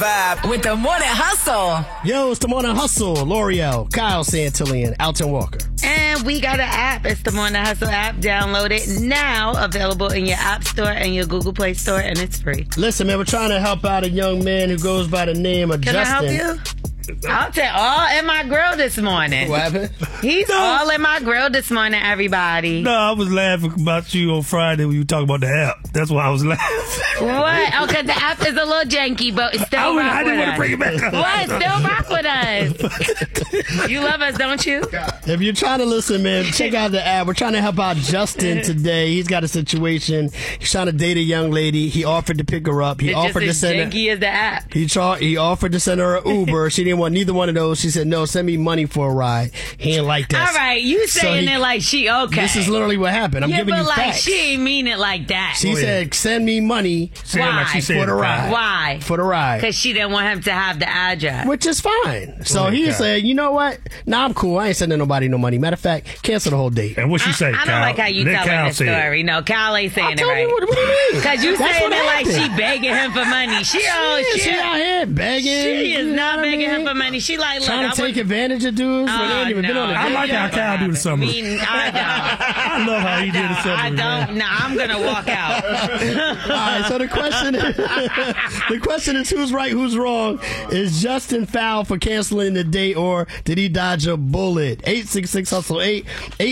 Vibe with the Morning Hustle. Yo, it's the Morning Hustle. L'Oreal, Kyle Santillan, Alton Walker. And we got an app. It's the Morning Hustle app. Download it now. Available in your App Store and your Google Play Store, and it's free. Listen, man, we're trying to help out a young man who goes by the name of Can Justin. I help you? I'll tell all in my grill this morning. What happened? He's all in my grill this morning, everybody. No, I was laughing about you on Friday when you talking about the app. That's why I was laughing. What? Oh, because the app is a little janky, but it's still rock I with didn't want us. to bring it back up. What? Still rock with us. You love us, don't you? If you're trying to listen, man, check out the app. We're trying to help out Justin today. He's got a situation. He's trying to date a young lady. He offered to pick her up. He It's offered to just send as her. janky as the app. He offered to send her an Uber. She didn't want neither one of those. She said, no, send me money for a ride. He ain't like that. All right, you saying it like she okay. This is literally what happened. I'm yeah, giving but you like facts. she ain't mean it like that. She said, send me money Why? for the ride. Why? For the ride. Because she didn't want him to have the address. Which is fine. So he said, you know what? Nah, I'm cool. I ain't sending nobody no money. Matter of fact, cancel the whole date. And what she say, I don't Kyle? like how you Let telling Kyle the say it. story. No, Kyle ain't saying it Tell me, right. what do you mean? Because you That's saying what it like happened. she begging him for money. She out here begging. She is you know not what I begging him mean? for money. She like, look, Trying to take advantage of dudes when they ain't even been on a I date like how yet. Kyle do the summer. I don't. I love how he did the summer. I don't. No, I'm gonna walk out. All right, so the question is who's right, who's wrong? Is Justin foul for canceling the date, or did he dodge a bullet? 866-HUSTLE-8,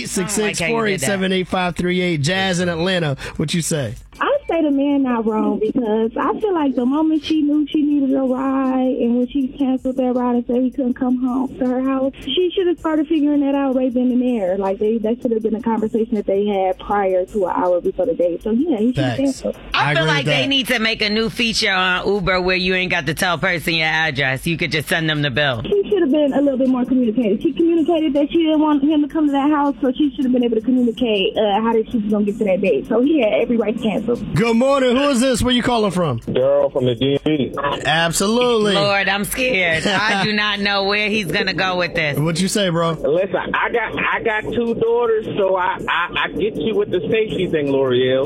866-487-8538. Jazz in Atlanta, what you say? I say the man not wrong, because I feel like the moment she knew she needed a ride and when she canceled that ride and said he couldn't come home to her house, she should have started figuring that out right then and there. Like that should have been a conversation that they had prior to an hour before the date. So yeah, he should have canceled. I feel agree like with they that. need to make a new feature on Uber where you ain't got to tell person your address. You could just send them the bill. She should have been a little bit more communicated. She communicated that she didn't want him to come to that house, so she should have been able to communicate how that she was going to get to that date. So he had every right to cancel. Good morning. Who is this? Where you calling from? Daryl from the DMV. Absolutely. Lord, I'm scared. I do not know where he's gonna go with this. What you say, bro? Listen, I got two daughters, so I get you with the safety thing, L'Oreal.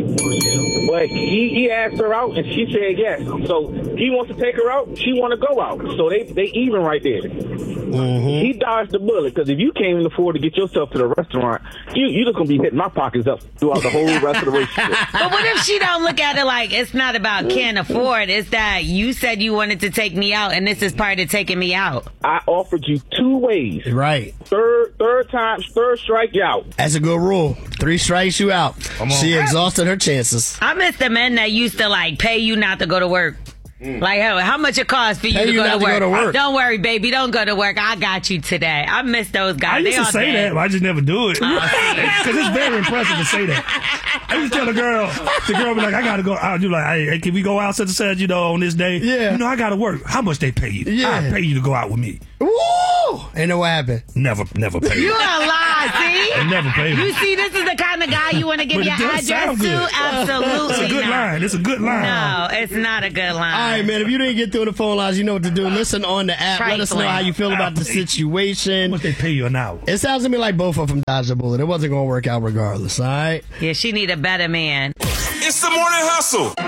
But he asked her out, and she said yes. So he wants to take her out. She want to go out. So they even right there. Mm-hmm. He dodged the bullet, because if you can't even afford to get yourself to the restaurant, you just gonna be hitting my pockets up throughout the whole rest of the relationship. But what if she don't look at it like it's not about can't afford? It's that you said you wanted to take me out, and this is part of taking me out. I offered you 2 ways. Right. Third strike you out. That's a good rule. 3 strikes, you out. Come on. She exhausted her chances. I miss the men that used to like pay you not to go to work. Like, how much it costs for you, Pay to, you go not to to go work? to work. Don't worry, baby. Don't go to work. I got you today. I miss those guys. I used They to all say dead. that, but I just never do it. Because it's very impressive to say that. I used to tell the girl be like, I got to go out. You like, hey, can we go out such and such, on this day? Yeah. I got to work. How much they pay you? Yeah. I pay you to go out with me. Woo! And then what happened? Never pay You you. a lie, see? They never pay me. You see, this is the kind of guy you want to give But your it does address sound to? good. Absolutely It's a good not. line. It's a good line. No, it's not a good line. All right, man. If you didn't get through the phone lines, you know what to do. Listen on the app. Let us know Trifling. how you feel about the How situation. much they pay you an hour? It sounds to me like both of them dodged a bullet. It wasn't going to work out regardless, all right? Yeah, she need a better man. It's the Morning Hustle.